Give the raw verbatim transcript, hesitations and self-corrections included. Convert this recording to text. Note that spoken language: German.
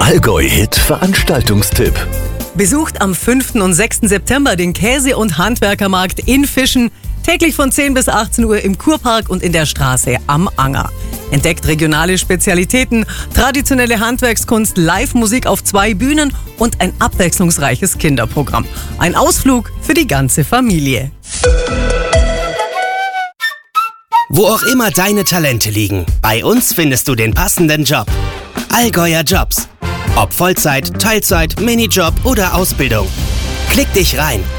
Allgäu-Hit Veranstaltungstipp. Besucht am fünften und sechsten September den Käse- und Handwerkermarkt in Fischen, täglich von zehn bis achtzehn Uhr im Kurpark und in der Straße am Anger. Entdeckt regionale Spezialitäten, traditionelle Handwerkskunst, Live-Musik auf zwei Bühnen und ein abwechslungsreiches Kinderprogramm. Ein Ausflug für die ganze Familie. Wo auch immer deine Talente liegen, bei uns findest du den passenden Job. Allgäuer Jobs. Ob Vollzeit, Teilzeit, Minijob oder Ausbildung. Klick dich rein